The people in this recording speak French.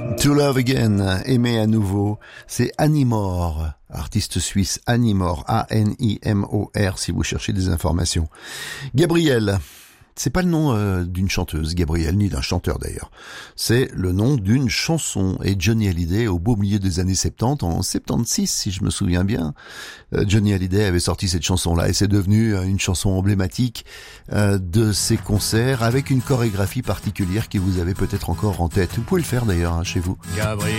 To Love Again, aimer à nouveau, c'est Anymore, artiste suisse Anymore, A-N-I-M-O-R si vous cherchez des informations. Gabrielle, c'est pas le nom d'une chanteuse, Gabrielle, ni d'un chanteur d'ailleurs. C'est le nom d'une chanson. Et Johnny Hallyday, au beau milieu des années 70, en 76 si je me souviens bien, Johnny Hallyday avait sorti cette chanson-là et c'est devenu une chanson emblématique de ses concerts avec une chorégraphie particulière qui vous avez peut-être encore en tête. Vous pouvez le faire d'ailleurs chez vous.